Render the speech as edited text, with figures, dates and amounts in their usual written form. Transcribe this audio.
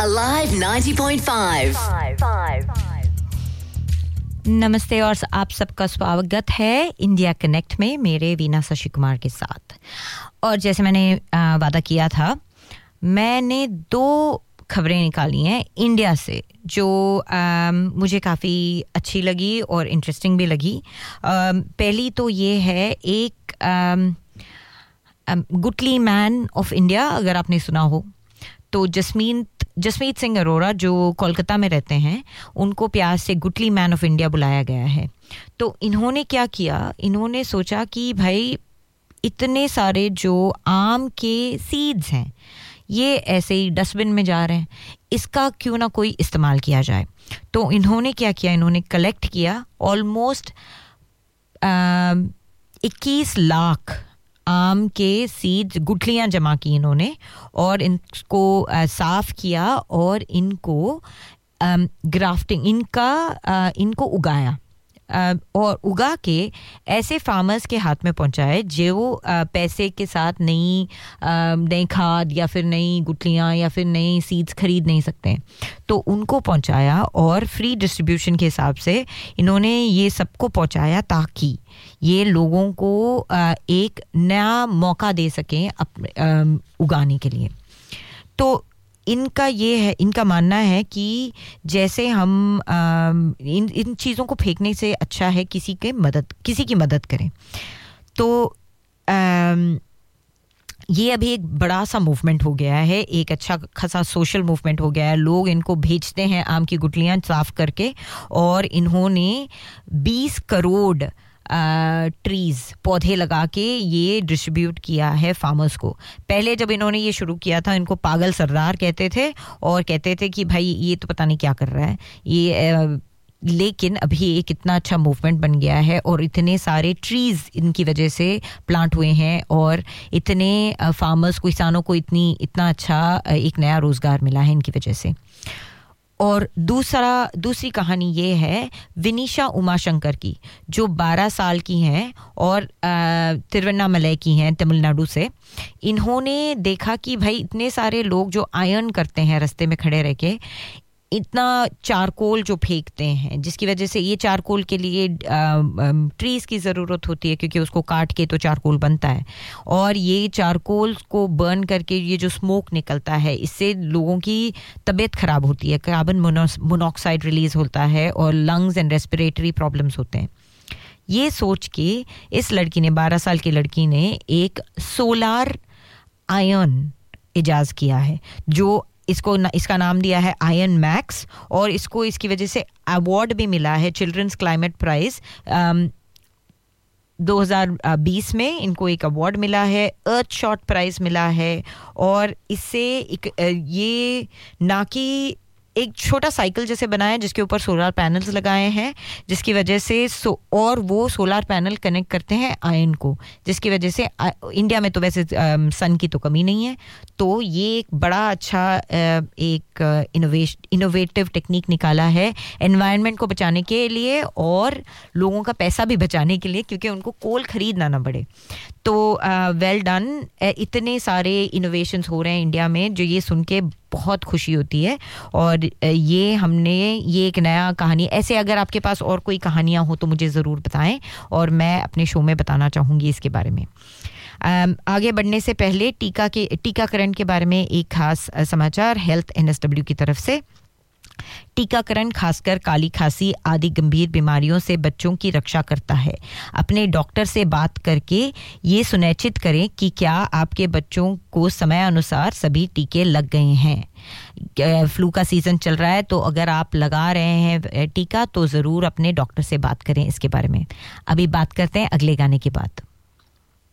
Alive 90.5. नमस्ते और आप सबका स्वागत है इंडिया कनेक्ट में मेरे वीना शशि कुमार के साथ। और जैसे मैंने वादा किया था, मैंने 2 खबरें निकाली हैं इंडिया से जो मुझे काफ़ी अच्छी लगी और इंटरेस्टिंग भी लगी। पहली तो ये है एक गुटली मैन ऑफ इंडिया, अगर आपने सुना हो तो जसमीत सिंह अरोड़ा जो कोलकाता में रहते हैं, उनको प्यार से गुटली मैन ऑफ इंडिया बुलाया गया है। तो इन्होंने क्या किया, इन्होंने सोचा कि भाई इतने सारे जो आम के सीड्स हैं ये ऐसे ही डस्टबिन में जा रहे हैं, इसका क्यों ना कोई इस्तेमाल किया जाए। तो इन्होंने क्या किया, इन्होंने कलेक्ट किया ऑलमोस्ट 21 लाख आम के सीड्स, गुठलियां जमा की इन्होंने और इनको साफ किया और इनको ग्राफ्टिंग इनको उगाया और उगा के ऐसे फार्मर्स के हाथ में पहुंचाए जो पैसे के साथ नई खाद या फिर नई गुठलियां या फिर नई सीड्स खरीद नहीं सकते, तो उनको पहुंचाया और फ्री डिस्ट्रीब्यूशन के हिसाब से इन्होंने ये सबको पहुंचाया ताकि ये लोगों को एक नया मौका दे सकें उगाने के लिए। तो इनका मानना है कि जैसे हम इन चीज़ों को फेंकने से अच्छा है किसी की मदद करें। तो ये अभी एक बड़ा सा मूवमेंट हो गया है, एक अच्छा खासा सोशल मूवमेंट हो गया है। लोग इनको भेजते हैं आम की गुठलियां साफ करके और इन्होंने 20 करोड़ ट्रीज पौधे लगा के ये डिस्ट्रीब्यूट किया है फार्मर्स को। पहले जब इन्होंने ये शुरू किया था, इनको पागल सरदार कहते थे और कहते थे कि भाई ये तो पता नहीं क्या कर रहा है ये, लेकिन अभी एक इतना अच्छा मूवमेंट बन गया है और इतने सारे ट्रीज इनकी वजह से प्लांट हुए हैं और इतने फार्मर्स को, किसानों को इतना अच्छा एक नया रोजगार मिला है इनकी वजह से। और दूसरी कहानी ये है विनीशा उमाशंकर की, जो 12 साल की हैं और तिरुवन्नामलई की हैं, तमिलनाडु से। इन्होंने देखा कि भाई इतने सारे लोग जो आयरन करते हैं रास्ते में खड़े रह के, इतना चारकोल जो फेंकते हैं, जिसकी वजह से ये चारकोल के लिए ट्रीज की ज़रूरत होती है क्योंकि उसको काट के तो चारकोल बनता है, और ये चारकोल को बर्न करके ये जो स्मोक निकलता है इससे लोगों की तबीयत ख़राब होती है, कार्बन मोनोऑक्साइड रिलीज़ होता है और लंग्स एंड रेस्पिरेटरी प्रॉब्लम्स होते हैं। ये सोच के इस लड़की ने, 12 साल की लड़की ने, एक सोलार आयरन इजाज़ किया है जो इसका नाम दिया है आयरन मैक्स, और इसकी वजह से अवार्ड भी मिला है, चिल्ड्रंस क्लाइमेट प्राइज 2020 में इनको एक अवार्ड मिला है, अर्थ शॉट प्राइज मिला है। और इससे ये ना कि एक छोटा साइकिल जैसे बनाया जिसके ऊपर सोलर पैनल्स लगाए हैं, जिसकी वजह से और वो सोलर पैनल कनेक्ट करते हैं आयरन को, जिसकी वजह से इंडिया में तो वैसे सन की तो कमी नहीं है, तो ये एक बड़ा अच्छा एक इनोवेटिव टेक्निक निकाला है एनवायरनमेंट को बचाने के लिए और लोगों का पैसा भी बचाने के लिए, क्योंकि उनको कोल खरीदना ना पड़े। तो वेल डन, इतने सारे इनोवेशंस हो रहे हैं इंडिया में जो ये सुन के बहुत खुशी होती है। और ये एक नया कहानी, ऐसे अगर आपके पास और कोई कहानियां हो तो मुझे ज़रूर बताएं और मैं अपने शो में बताना चाहूँगी इसके बारे में। आगे बढ़ने से पहले टीकाकरण के बारे में एक खास समाचार हेल्थ NSW की तरफ से। टीकाकरण खासकर काली खांसी आदि गंभीर बीमारियों से बच्चों की रक्षा करता है। अपने डॉक्टर से बात करके ये सुनिश्चित करें कि क्या आपके बच्चों को समय अनुसार सभी टीके लग गए हैं। फ्लू का सीजन चल रहा है, तो अगर आप लगा रहे हैं टीका तो ज़रूर अपने डॉक्टर से बात करें इसके बारे में। अभी बात करते हैं अगले गाने के बाद।